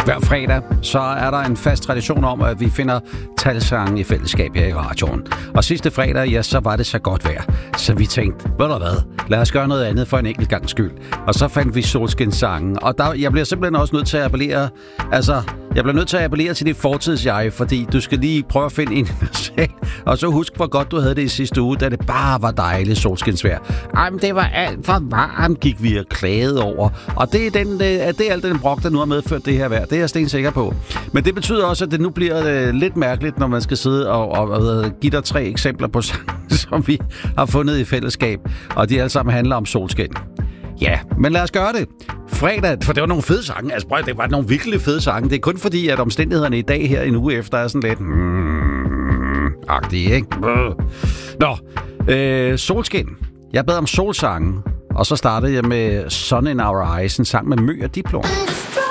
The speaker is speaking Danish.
Hver fredag, så er der en fast tradition om, at vi finder talsange i fællesskab her i radioen. Og sidste fredag, ja, så var det så godt vejr. Så vi tænkte, ved du hvad, lad os gøre noget andet for en enkelt gangs skyld. Og så fandt vi solskinssangen. Og jeg bliver simpelthen også nødt til at appellere, til dit fortids-jeg, fordi du skal lige prøve at finde en selv. Og så husk, hvor godt du havde det i sidste uge, da det bare var dejligt solskinsvejr. Ej, men det var alt for varmt, gik vi og klagede over. Og det er alt den brok, der nu har medført det her vejr. Det er jeg stensikker på. Men det betyder også, at det nu bliver lidt mærkeligt, når man skal sidde og give dig 3 eksempler på sange, som vi har fundet i fællesskab. Og de alle sammen handler om solskin. Ja, men lad os gøre det. Fredag, for det var nogle fede sange. Altså, prøv, det var nogle virkelig fede sange. Det er kun fordi, at omstændighederne i dag her en uge efter er sådan lidt... agtige, ikke? Nå, solskin. Jeg bad om solsangen, og så startede jeg med Sun in Our Eyes, en sang med Mø og Diplom.